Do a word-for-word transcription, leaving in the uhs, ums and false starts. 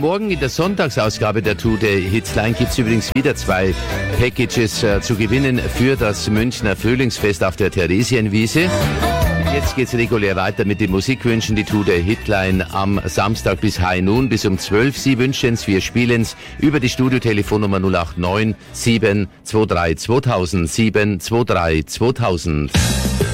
morgen in der Sonntagsausgabe der Tute Hitzline gibt es übrigens wieder zwei Packages äh, zu gewinnen für das Münchner Frühlingsfest auf der Theresienwiese. Jetzt geht's regulär weiter mit den Musikwünschen. Die Tute Hitline am Samstag bis High Noon, bis um zwölf. Sie wünschen's, wir spielen's über die Studiotelefonnummer null acht neun sieben zwei drei zweitausend sieben zwei drei zweitausend.